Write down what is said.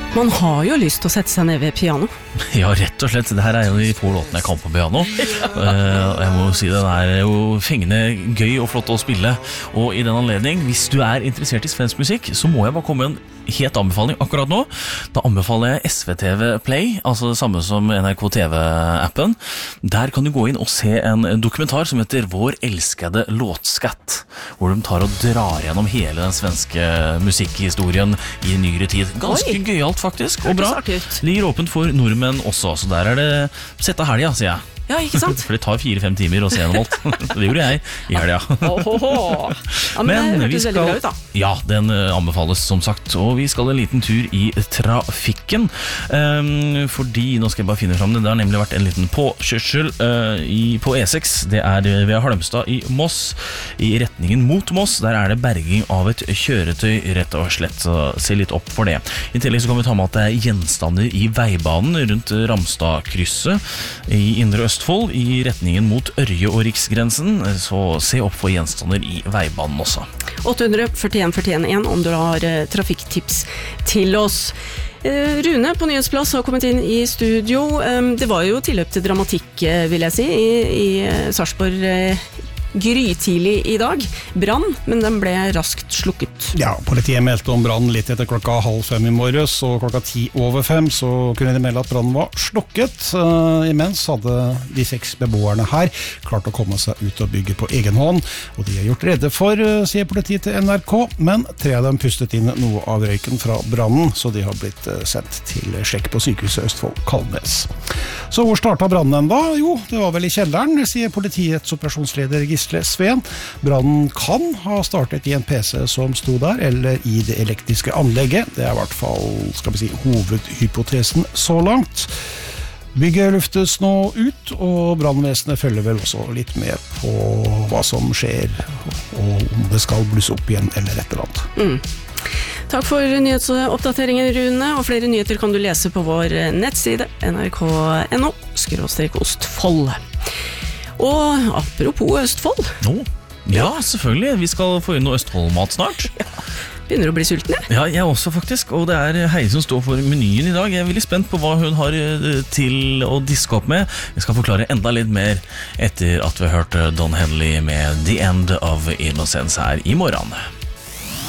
Man har jo lyst til å sette seg ned ved piano. Ja, rett og slett. Det her jo de få låtene jeg kan på piano. Jeg må jo si det jo fengende gøy og flott å spille. Og i den anledning, hvis du interessert i svensk musikk, så må jeg bare komme med en helt anbefaling akkurat nå. Da anbefaler jeg SVTV Play, altså det samme som NRK TV-appen. Der kan du gå inn og se en dokumentar som heter Vår elskede låtskatt, hvor de tar og drar gjennom hele den svenske musikkhistorien i nyere tid. Ganske gøyalt faktisk, og bra. Ligger åpent for nordmenn også, så der det sett av helga, sier jeg. Ja, ikke sant? For det tar 4-5 timer å se gjennom alt. Det gjorde jeg i helga. Ja, men det hørtes veldig bra ut da. Ja, den anbefales som sagt. Og vi skal en liten tur i trafikken. Fordi, nå skal jeg bare finne frem det, det har nemlig vært en liten påkjørsel på E6. Det ved Halmstad i Moss, i retningen mot Moss. Der det berging av et kjøretøy, rett og slett. Så se litt opp for det. I tillegg så kan vi ta med at det gjenstander i veibanen rundt Ramstadkrysset i Indre Østfold, i retningen mot Ørje og Riksgrensen, så se opp for gjenstander i veibanen også. 841-41-1 om du har trafikktips til oss. Rune på Nyhetsplass har kommet inn i studio. Det var jo tilløp til dramatikk, vil jeg si, i Sarpsborg grytidlig i dag. Brann, men den ble raskt slukket. Ja, politiet meldte om brann litt etter 4:30 i morges, og 5:10 så kunne de melde at brannen var slukket. Imens hadde de 6 beboerne her klart å komme seg ut av bygget på egen hånd, og de gjort redde for, sier politiet til NRK, men 3 av dem pustet inn noe av røyken fra brannen, så de har blitt sendt til sjekk på sykehuset Østfold Kalnes. Så hvor startet brannen da? Jo, det var vel i kjelleren, sier politiets operasjonsleder Gisle Sveen. Brannen kan ha startet i en PC som sto der, eller i det elektriske anlegget. Det i hvert fall, skal vi si, hovedhypotesen så langt. Bygget luftes nå ut, og brannvesenet følger vel også litt med på hva som skjer, og om det skal blusse opp igjen eller et eller annet. Takk for nyhetsoppdateringen, Rune, og flere nyheter kan du lese på vår nettside nrk.no/Østfold. Og apropos Østfold. Ja, selvfølgelig. Vi skal få inn noe Østfold-mat snart. Ja, begynner å bli sulten, jeg. Ja, jeg også faktisk, og det Heidi som står for menyen i dag. Jeg veldig spent på hva hun har til å diske opp med. Jeg skal forklare enda litt mer etter at vi har hørt Don Henley med The End of Innocence her i morgen.